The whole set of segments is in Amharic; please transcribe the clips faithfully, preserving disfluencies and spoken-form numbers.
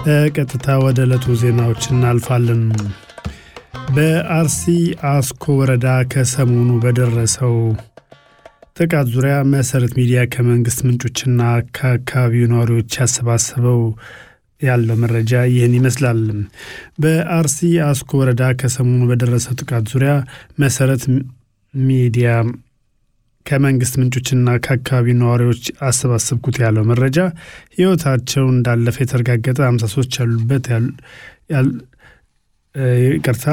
ቀጥታ ወደ ዕለቱ ዜናዎች እናልፋለን። በአርሲ አስኮ ወረዳ ከሰሞኑ በደረሰው ጥቃት ዙሪያ መሰረት ሚዲያ ከመንግስት ምንጮችና ከአካባቢው ነዋሪዎች ያሰባሰበው ያለው መረጃ ይህን ይመስላል። በአርሲ አስኮ ወረዳ ከሰሞኑ በደረሰው ጥቃት ዙሪያ መሰረት ሚዲያ ከመንግስት ምንጮችና ከአካባቢው ነዋሪዎች አሰባሰብኩት ያለው መረጃ ህይወታቸው እንዳለፈ የተረጋገጠ ሃምሳ ሶስት ያሉበት ያል ይቅርታ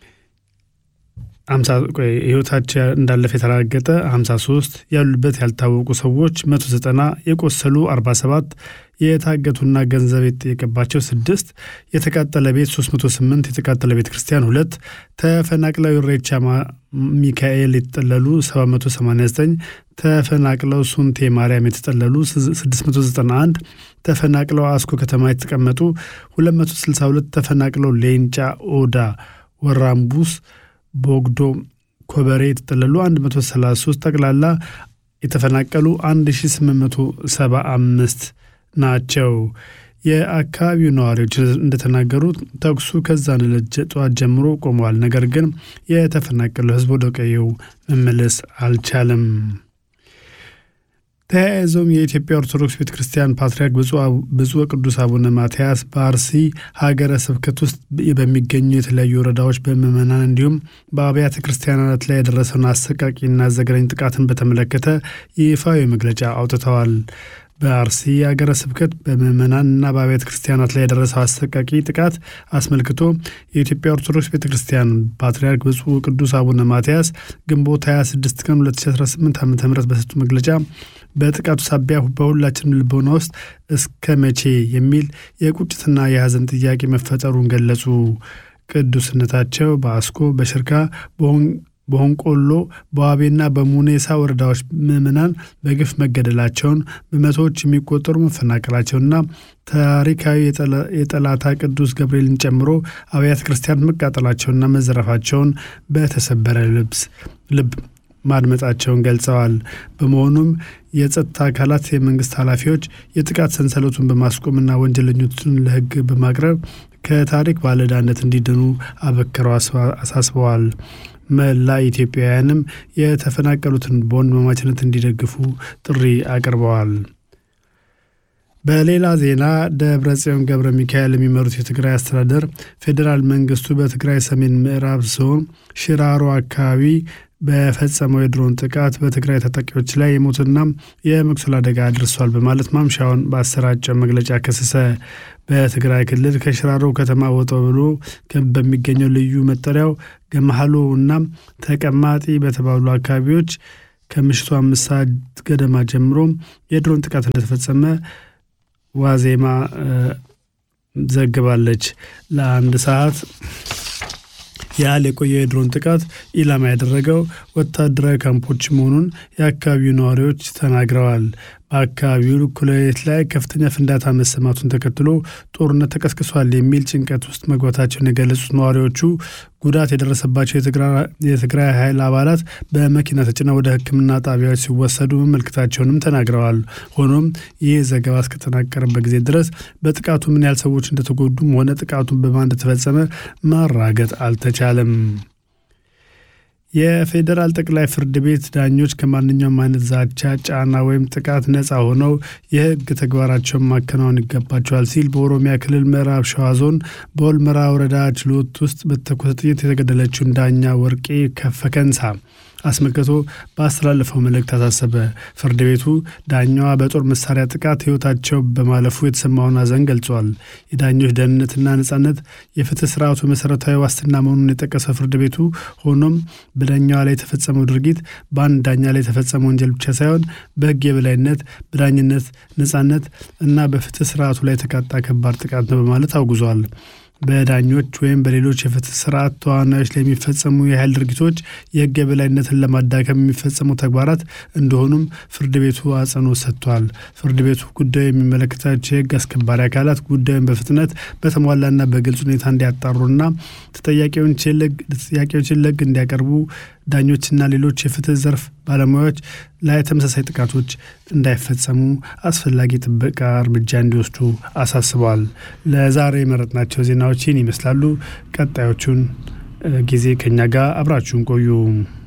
ሃምሳ ህይወታቸው እንዳለፈ የተረጋገጠ ሃምሳ ሶስት ያሉበት ያልታወቁ ሰዎች መቶ ዘጠና የቆሰሉ አርባ ሰባት የታገቱና ገንዘብ የተጠየቀባቸው ስድስት የተቃጠለ ቤት ሶስት መቶ ስምንት የተቃጠለ ቤተ ክርስቲያን ሁለት ተፈናቅለው ኢሬቻ ሚካኤል የተጠለሉ ሰባት መቶ ሰማንያ ዘጠኝ ተፈናቅለው ሱንቴ ማርያም የተጠለሉ ስድስት መቶ ዘጠና አንድ ተፈናቅለው አስኮ ከተማ የተቀመጡ ሁለት መቶ ስልሳ ሁለት ተፈናቅለው ሌንጫ ኦዳ ወራምቡስ ቦግዶ ኮበሬ የተጠለሉ አንድ መቶ ሰላሳ ሶስት ጠቅላላ የተፈናቀሉ አንድ ሺህ ስምንት መቶ ሰባ አምስት ናቸው። የአካባቢው ነዋሪዎች እንደተናገሩት ተኩሱ ከዛን ዕለት ጠዋት ጀምሮ ቆመዋል። ነገር ግን የተፈናቀለው ህዝብ ወደ ቀየው መመለስ አልቻለም። ተያይዞም የኢትዮጵያ ኦርቶዶክስ ቤተክርስቲያን ፓትርያርክ ብፁዕ ወቅዱስ አቡነ ማትያስ በአርሲ ሀገረ ስብከት ውስጥ በሚገኙ የተለያዩ ወረዳዎች በምዕመናን እንዲሁም በአብያተ ክርስቲያናት ላይ የደረሰውን አሰቃቂና ዘግናኝ ጥቃትን በተመለከተ ይፋዊ መግለጫ አውጥተዋል። በአርሲ ሀገረ ስብከት በምዕመናንና በአብያተ ክርስቲያናት ላይ የደረሰው አሰቃቂ ጥቃት አስመልክቶ የኢትዮጵያ ኦርቶዶክስ ቤተክርስቲያን ፓትርያርክ ብፁዕ ወቅዱስ አቡነ ማትያስ ግንቦት ሃያ ስድስት ቀን ሁለት ሺህ አስራ ስምንት ዓ.ም በሰጡት መግለጫ በጥቃቱ ሳቢያ በሁላችንም ልቦና ውስጥ እስከ መቼ የሚል የቁጭትና የሐዘን ጥያቄ መፈጠሩን ገለጹ። ቅዱስነታቸው በአስኮ በሽርካ በሆንቆሎ በዋቤና በሙኔሳ ወረዳዎች ምዕመናን በግፍ መገደላቸውን በመቶዎች የሚቆጠሩ መፈናቀላቸውና ታሪካዊ የጠላታ ቅዱስ ገብርኤልን ጨምሮ አብያተ ክርስቲያን መቃጠላቸውና መዘረፋቸውን በተሰበረ ልብስ ልብ ማድመጣቸውን ገልጸዋል። በመሆኑም የጸጥታ አካላት የመንግስት ኃላፊዎች የጥቃት ሰንሰለቱን በማስቆምና ወንጀለኞችን ለህግ በማቅረብ ከታሪክ ባለዕዳነት እንዲድኑ አበክረው አሳስበዋል። መላ ኢትዮጵያውያንም የተፈናቀሉትን በወንድማማችነት እንዲደግፉ ጥሪ አቅርበዋል። በሌላ ዜና ደብረጽዮን ገብረ ሚካኤል የሚመሩት የትግራይ አስተዳደር ፌዴራል መንግስቱ በትግራይ ሰሜን ምዕራብ ዞን ሽራሮ አካባቢ በፈጸመው የድሮን ጥቃት በትግራይ ተጠቂዎች ላይ የሞትና የመቁሰል አደጋ አድርሷል በማለት ማምሻውን በአሰራጨው መግለጫ ከሰሰ። በትግራይ ክልል ከሽራሮ ከተማ ወጣ ብሎ በሚገኘው ልዩ መጠሪያው ገማሃሎ እና ተቀማጢ በተባሉ አካባቢዎች ከምሽቱ አምስት ሰዓት ገደማ ጀምሮ የድሮን ጥቃት እንደተፈጸመ ዋዜማ ዘግባለች። ለአንድ ሰዓት ያለ የቆየ የድሮን ጥቃት ኢላማ ያደረገው ወታደራዊ ካምፖች መሆኑን የአካባቢው ነዋሪዎች ተናግረዋል። በአካባቢው ኩሌት ላይ ከፍተኛ ፍንዳታ መሰማቱን ተከትሎ ጦርነት ተቀስቅሷል የሚል ጭንቀት ውስጥ መግባታቸውን የገለጹት ነዋሪዎቹ ጉዳት የደረሰባቸው የትግራይ ኃይል አባላት በመኪና ተጭነው ወደ ሕክምና ጣቢያዎች ሲወሰዱ መመልከታቸውንም ተናግረዋል። ሆኖም ይህ ዘገባ እስከተጠናቀረበት ጊዜ ድረስ በጥቃቱ ምን ያህል ሰዎች እንደተጎዱም ሆነ ጥቃቱን በማን እንደተፈጸመ ማረጋገጥ አልተቻለም። የፌዴራል ጠቅላይ ፍርድ ቤት ዳኞች ከማንኛውም አይነት ዛቻ፣ ጫና ወይም ጥቃት ነፃ ሆነው የህግ ተግባራቸውን ማከናወን ይገባቸዋል ሲል በኦሮሚያ ክልል ምዕራብ ሸዋ ዞን በኦልመራ ወረዳ ችሎት ውስጥ በተኮሰ ጥይት የተገደለችውን ዳኛ ወርቄ ከፈከንሳ አስመልክቶ ባስተላለፈው መልእክት አሳሰበ። ፍርድ ቤቱ ዳኛዋ በጦር መሳሪያ ጥቃት ህይወታቸው በማለፉ የተሰማውን ሐዘን ገልጿል። የዳኞች ደህንነትና ነጻነት የፍትህ ስርዓቱ መሰረታዊ ዋስትና መሆኑን የጠቀሰው ፍርድ ቤቱ ሆኖም በዳኛዋ ላይ የተፈጸመው ድርጊት በአንድ ዳኛ ላይ የተፈጸመው ወንጀል ብቻ ሳይሆን በህግ የበላይነት፣ በዳኝነት ነጻነት እና በፍትህ ስርዓቱ ላይ የተቃጣ ከባድ ጥቃት ነው በማለት አውግዟል። በዳኞች ወይም በሌሎች የፍትህ ስርዓት ተዋናዮች ላይ የሚፈጸሙ የኃይል ድርጊቶች የህግ የበላይነትን ለማዳከም የሚፈጸሙ ተግባራት እንደሆኑም ፍርድ ቤቱ አጽንኦት ሰጥቷል። ፍርድ ቤቱ ጉዳዩ የሚመለከታቸው የህግ አስከባሪ አካላት ጉዳዩን በፍጥነት በተሟላና በግልጽ ሁኔታ እንዲያጣሩና ተጠያቂዎችን ለህግ እንዲያቀርቡ ዳኞችና ሌሎች የፍትህ ዘርፍ ባለሙያዎች ላይ ተመሳሳይ ጥቃቶች እንዳይፈጸሙ አስፈላጊ ጥበቃ እርምጃ እንዲወስዱ አሳስበዋል። ለዛሬ መረጥናቸው ዜናዎችን ይመስላሉ። ቀጣዮቹን ጊዜ ከኛ ጋር አብራችሁን ቆዩ።